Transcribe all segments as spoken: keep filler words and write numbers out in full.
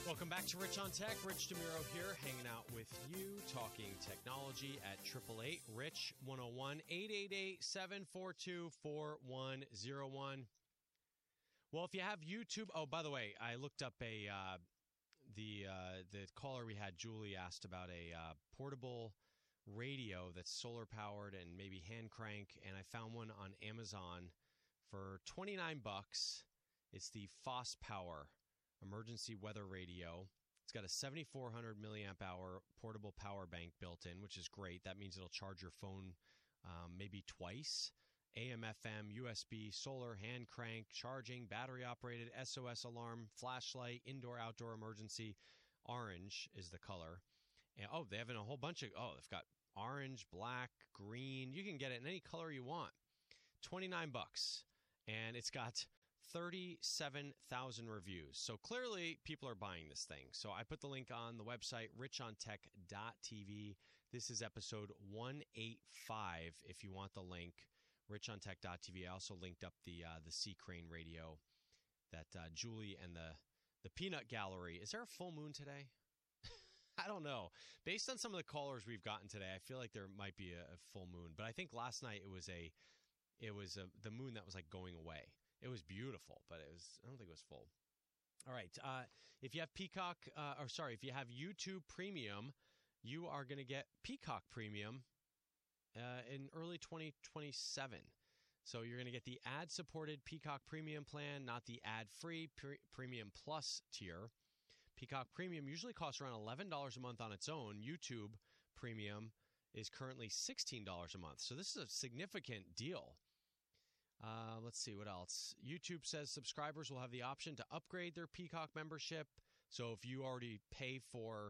Welcome back to Rich on Tech. Rich DeMuro here, hanging out with you, talking technology at eight eight eight, RICH one oh one, eight eight eight, seven four two, four one oh one. Well, if you have YouTube, oh, by the way, I looked up a uh, the uh, the caller we had, Julie, asked about a uh, portable radio that's solar powered and maybe hand crank, and I found one on Amazon for twenty-nine bucks. It's the FosPower emergency weather radio. It's got a seventy-four hundred milliamp hour portable power bank built in, which is great. That means it'll charge your phone um, maybe twice. A M, F M, U S B, solar, hand crank, charging, battery operated, S O S alarm, flashlight, indoor, outdoor emergency. Orange is the color. And oh, they have in a whole bunch of, oh, they've got orange, black, green. You can get it in any color you want. twenty-nine bucks. And it's got thirty-seven thousand reviews. So clearly people are buying this thing. So I put the link on the website, rich on tech dot t v. This is episode one eighty-five if you want the link, rich on tech dot t v. I also linked up the uh, the Sea Crane radio that uh, Julie and the, the Peanut Gallery. Is there a full moon today? I don't know. Based on some of the callers we've gotten today, I feel like there might be a, a full moon. But I think last night it was a it was a, the moon that was like going away. It was beautiful, but it was I don't think it was full. All right. Uh, if you have Peacock, uh, or sorry, if you have YouTube Premium, you are going to get Peacock Premium uh, in early twenty twenty-seven. So you're going to get the ad-supported Peacock Premium plan, not the ad-free pre- Premium Plus tier. Peacock Premium usually costs around eleven dollars a month on its own. YouTube Premium is currently sixteen dollars a month. So this is a significant deal. Uh, let's see what else. YouTube says subscribers will have the option to upgrade their Peacock membership. So if you already pay for,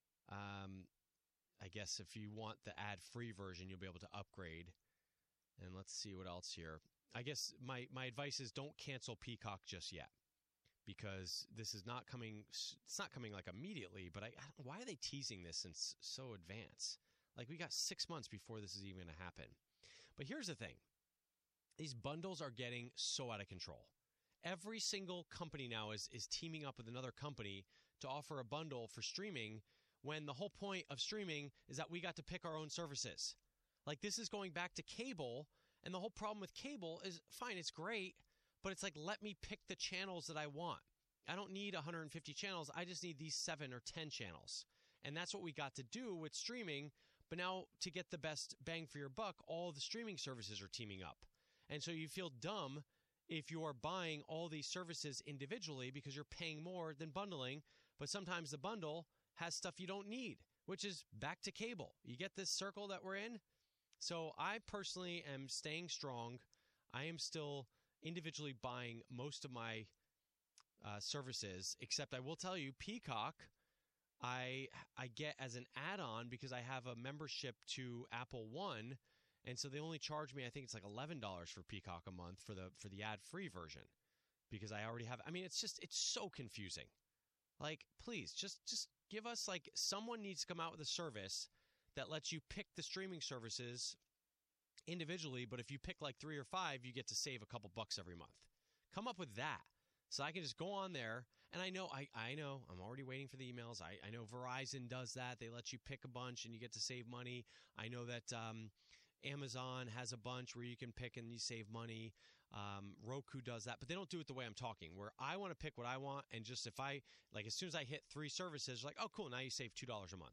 um, I guess if you want the ad-free version, you'll be able to upgrade. And let's see what else here. I guess my, my advice is don't cancel Peacock just yet, because this is not coming. It's not coming like immediately. But I, I don't, why are they teasing this in so advance? Like we got six months before this is even going to happen. But here's the thing. These bundles are getting so out of control. Every single company now is is teaming up with another company to offer a bundle for streaming, when the whole point of streaming is that we got to pick our own services. Like, this is going back to cable, and the whole problem with cable is, fine, it's great, but it's like, let me pick the channels that I want. I don't need one hundred fifty channels. I just need these seven or ten channels. And that's what we got to do with streaming. But now, to get the best bang for your buck, all the streaming services are teaming up. And so you feel dumb if you're buying all these services individually because you're paying more than bundling. But sometimes the bundle has stuff you don't need, which is back to cable. You get this circle that we're in? So I personally am staying strong. I am still individually buying most of my uh, services, except I will tell you, Peacock, I I get as an add-on because I have a membership to Apple One. And so they only charge me, I think it's like eleven dollars for Peacock a month for the for the ad-free version, because I already have. I mean, it's just it's so confusing. Like, please, just just give us, like, someone needs to come out with a service that lets you pick the streaming services individually, but if you pick like three or five, you get to save a couple bucks every month. Come up with that. So I can just go on there, and I know, I, I know, I'm already waiting for the emails. I, I know Verizon does that. They let you pick a bunch, and you get to save money. I know that um, Amazon has a bunch where you can pick and you save money. Um, Roku does that, but they don't do it the way I'm talking, where I want to pick what I want, and just if I, like, as soon as I hit three services, like, oh, cool, now you save two dollars a month.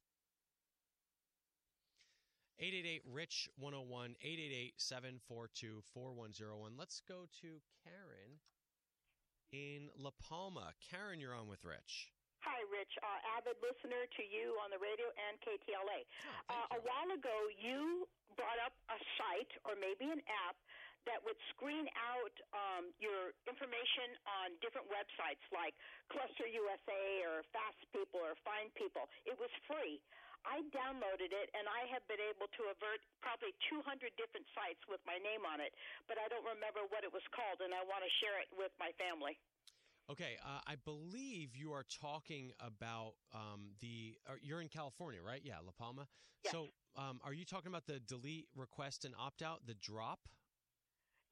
eight eight eight, RICH one oh one, eight eight eight, seven four two, four one oh one. Let's go to Karen in La Palma. Karen, you're on with Rich. Hi, Rich. Uh, avid listener to you on the radio and K T L A. Oh, uh, a while ago, you brought up a site or maybe an app that would screen out um, your information on different websites like Cluster U S A or Fast People or Find People. It was free. I downloaded it, and I have been able to avert probably two hundred different sites with my name on it, but I don't remember what it was called, and I want to share it with my family. Okay, uh, I believe you are talking about um, the uh, – you're in California, right? Yeah, La Palma. Yes. So um, are you talking about the delete, request, and opt-out, the drop? It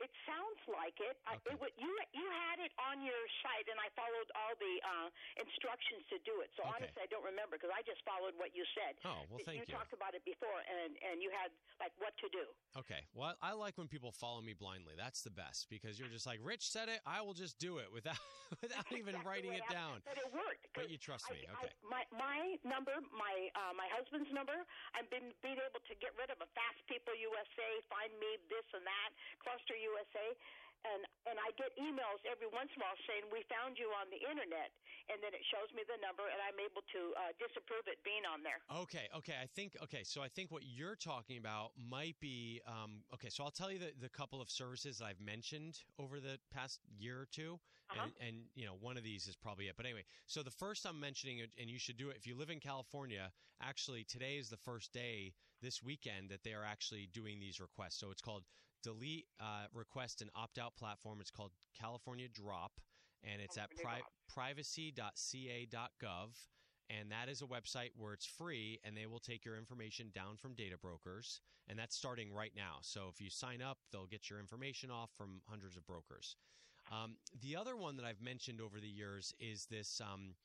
It sounds like it. I, Okay. it would, you you had it on your site, and I followed all the uh, instructions to do it. So Okay. honestly, I don't remember because I just followed what you said. Oh, well, thank you. you. talked about it before, and and you had like what to do. Okay. Well, I like when people follow me blindly. That's the best because you're just like, Rich said it. I will just do it without without even Exactly writing what it happened. down. But it worked. But 'cause you trust me. I, Okay. I, my my number, my uh, my husband's number. I've been being able to get rid of a Fast People U S A, Find Me this and that, Cluster U S A. And and I get emails every once in a while saying we found you on the internet, and then it shows me the number, and I'm able to uh, disapprove it being on there. Okay, okay. I think okay. So I think what you're talking about might be um, okay. So I'll tell you the, the couple of services that I've mentioned over the past year or two, Uh-huh. and, and you know one of these is probably it. But anyway, so the first I'm mentioning, and you should do it if you live in California. Actually, today is the first day this weekend that they are actually doing these requests. So it's called Delete uh, Request and Opt Out Platform. It's called California Drop, and it's at pri- privacy dot c a dot gov. And that is a website where it's free, and they will take your information down from data brokers. And that's starting right now. So if you sign up, they'll get your information off from hundreds of brokers. Um, the other one that I've mentioned over the years is this um,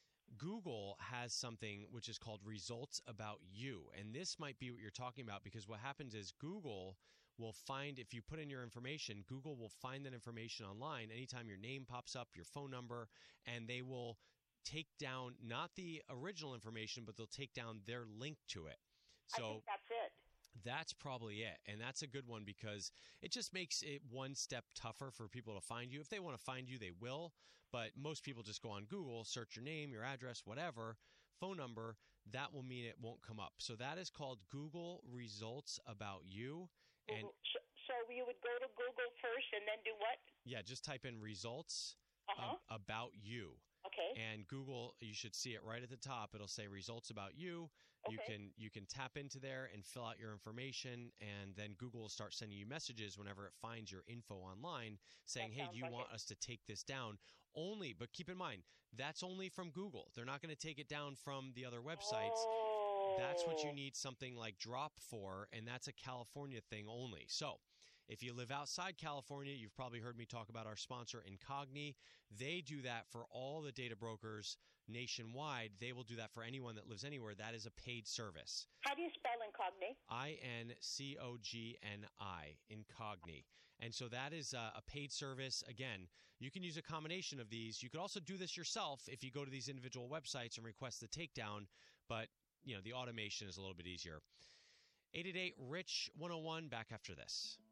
Google has something which is called Results About You. And this might be what you're talking about because what happens is Google will find, if you put in your information, Google will find that information online anytime your name pops up, your phone number, and they will take down not the original information, but they'll take down their link to it. So I think that's it. that's probably it. And that's a good one because it just makes it one step tougher for people to find you. If they want to find you, they will. But most people just go on Google, search your name, your address, whatever, phone number. That will mean it won't come up. So that is called Google Results About You. And Google. So, so you would go to Google first and then do what? yeah, just type in results Uh-huh. ab- about you. Okay. And Google, you should see it right at the top. It'll say results about you. You Okay. can you can tap into there and fill out your information, and then Google will start sending you messages whenever it finds your info online saying, That hey, sounds do you like want it. us to take this down? Only, but keep in mind, that's only from Google. They're not going to take it down from the other websites. Oh. That's what you need something like Drop for, and that's a California thing only. So if you live outside California, you've probably heard me talk about our sponsor, Incogni. They do that for all the data brokers nationwide. They will do that for anyone that lives anywhere. That is a paid service. How do you spell Incogni? I N C O G N I, Incogni. And so that is a, a paid service. Again, you can use a combination of these. You could also do this yourself if you go to these individual websites and request the takedown, but you know the automation is a little bit easier. eight eight eight, R I C H one oh one, back after this.